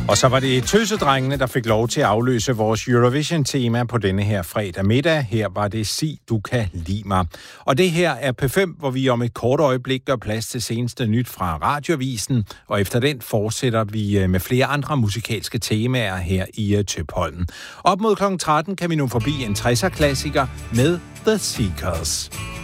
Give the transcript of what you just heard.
Og så var det Tøsedrengene, der fik lov til at afløse vores Eurovision-tema på denne her fredag middag. Her var det Sig, du kan lide mig. Og det her er P5, hvor vi om et kort øjeblik gør plads til seneste nyt fra Radioavisen. Og efter den fortsætter vi med flere andre musikalske temaer her i Tøpholmen. Op mod kl. 13 kan vi nu forbi en 60'er-klassiker med The Seekers.